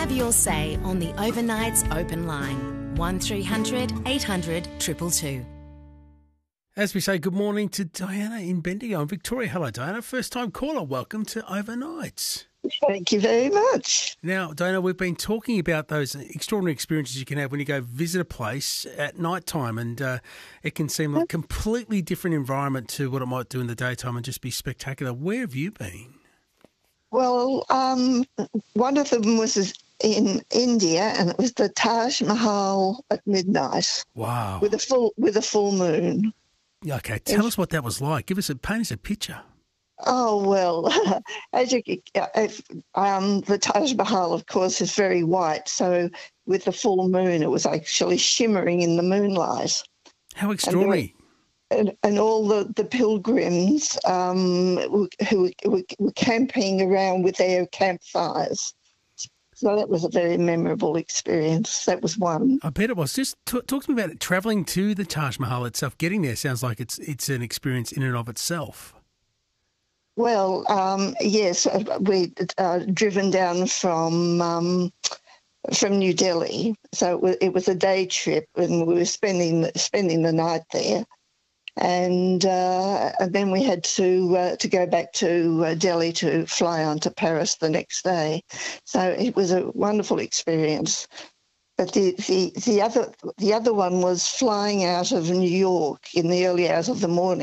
Have your say on the Overnight's open line. 1300 800 222. As we say, good morning to Diana in Bendigo in Victoria. Hello, Diana. First-time caller. Welcome to Overnights. Thank you very much. Now, Diana, we've been talking about those extraordinary experiences you can have when you go visit a place at night time, and it can seem like a completely different environment to what it might do in the daytime and just be spectacular. Where have you been? Well, one of them was in India, and it was the Taj Mahal at midnight. Wow. With a full moon. Okay, tell us what that was like. Paint us a picture. Oh, well, the Taj Mahal, of course, is very white. So with the full moon, it was actually shimmering in the moonlight. How extraordinary. And all the pilgrims who were camping around with their campfires. So that was a very memorable experience. That was one. I bet it was. Just talk to me about it. Travelling to the Taj Mahal itself, getting there sounds like it's an experience in and of itself. Well, yes, we'd driven down from New Delhi, so it was a day trip, and we were spending the night there, and then we had to go back to Delhi to fly on to Paris the next day. So it was a wonderful experience. But the other one was flying out of New York in the early hours of the morning.